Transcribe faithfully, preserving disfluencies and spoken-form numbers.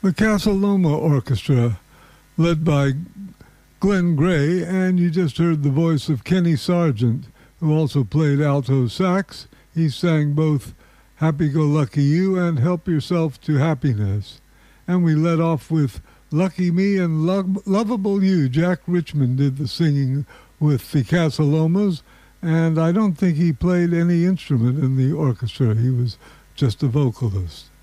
The Casa Loma Orchestra, led by Glenn Gray, and you just heard the voice of Kenny Sargent, who also played alto sax. He sang both Happy-Go-Lucky You and Help Yourself to Happiness. And we led off with Lucky Me and Lo- Lovable You. Jack Richmond did the singing with the Casa Lomas, and I don't think he played any instrument in the orchestra. He was just a vocalist.